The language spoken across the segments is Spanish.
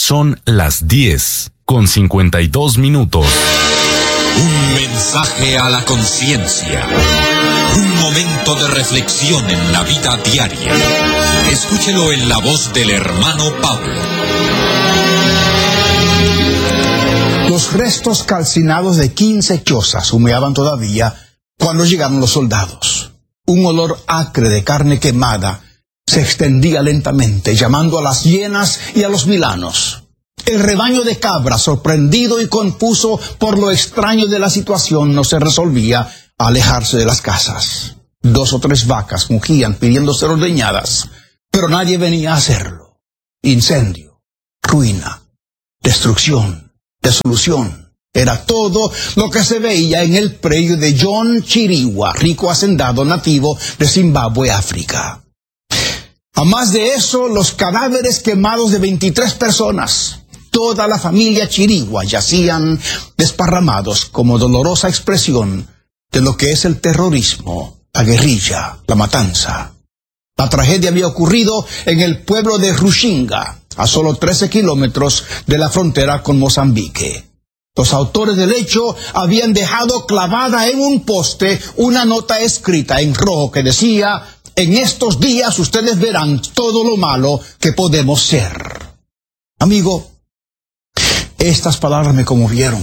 Son las 10:52. Un mensaje a la conciencia. Un momento de reflexión en la vida diaria. Escúchelo en la voz del hermano Pablo. Los restos calcinados de 15 chozas humeaban todavía cuando llegaron los soldados. Un olor acre de carne quemada se extendía lentamente, llamando a las hienas y a los milanos. El rebaño de cabras, sorprendido y confuso por lo extraño de la situación, no se resolvía a alejarse de las casas. 2 o 3 vacas mugían pidiendo ser ordeñadas, pero nadie venía a hacerlo. Incendio, ruina, destrucción, desolución. Era todo lo que se veía en el predio de John Chiriwa, rico hacendado nativo de Zimbabue, África. A más de eso, los cadáveres quemados de 23 personas, toda la familia Chiriwa, yacían desparramados como dolorosa expresión de lo que es el terrorismo, la guerrilla, la matanza. La tragedia había ocurrido en el pueblo de Rushinga, a solo 13 kilómetros de la frontera con Mozambique. Los autores del hecho habían dejado clavada en un poste una nota escrita en rojo que decía: en estos días ustedes verán todo lo malo que podemos ser. Amigo, estas palabras me conmovieron.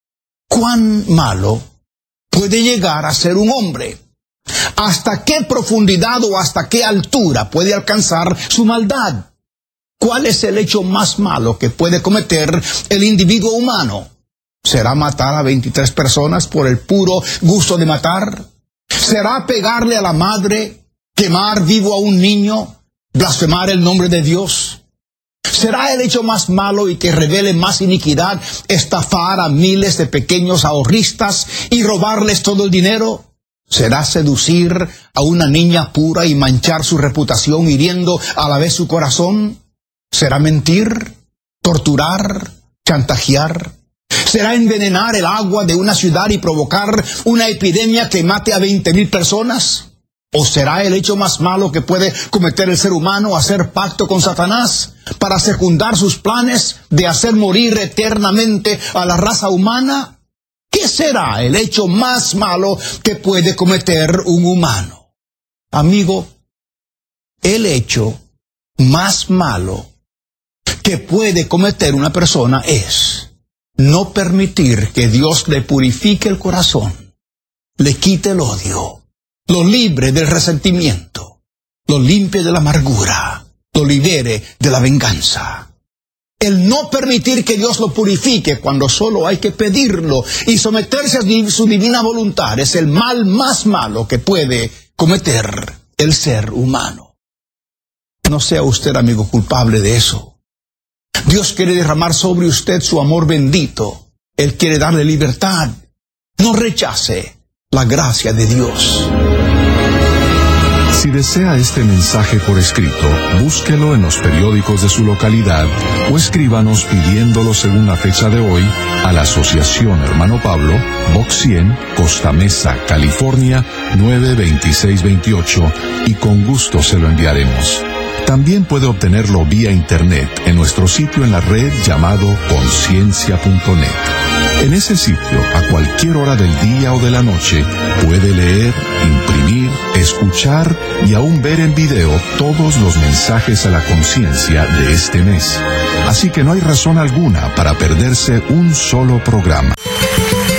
¿Cuán malo puede llegar a ser un hombre? ¿Hasta qué profundidad o hasta qué altura puede alcanzar su maldad? ¿Cuál es el hecho más malo que puede cometer el individuo humano? ¿Será matar a 23 personas por el puro gusto de matar? ¿Será pegarle a la madre, quemar vivo a un niño, blasfemar el nombre de Dios? ¿Será el hecho más malo y que revele más iniquidad estafar a miles de pequeños ahorristas y robarles todo el dinero? ¿Será seducir a una niña pura y manchar su reputación hiriendo a la vez su corazón? ¿Será mentir, torturar, chantajear? ¿Será envenenar el agua de una ciudad y provocar una epidemia que mate a 20,000 personas? ¿O será el hecho más malo que puede cometer el ser humano hacer pacto con Satanás para secundar sus planes de hacer morir eternamente a la raza humana? ¿Qué será el hecho más malo que puede cometer un humano? Amigo, el hecho más malo que puede cometer una persona es no permitir que Dios le purifique el corazón, le quite el odio, lo libre del resentimiento, lo limpie de la amargura, lo libere de la venganza. El no permitir que Dios lo purifique cuando solo hay que pedirlo y someterse a su divina voluntad es el mal más malo que puede cometer el ser humano. No sea usted, amigo, culpable de eso. Dios quiere derramar sobre usted su amor bendito. Él quiere darle libertad. No rechace la gracia de Dios. Si desea este mensaje por escrito, búsquelo en los periódicos de su localidad o escríbanos pidiéndolo según la fecha de hoy a la Asociación Hermano Pablo, Box 100, Costa Mesa, California, 92628, y con gusto se lo enviaremos. También puede obtenerlo vía internet en nuestro sitio en la red llamado conciencia.net. En ese sitio, a cualquier hora del día o de la noche, puede leer, imprimir, escuchar y aún ver en video todos los mensajes a la conciencia de este mes. Así que no hay razón alguna para perderse un solo programa.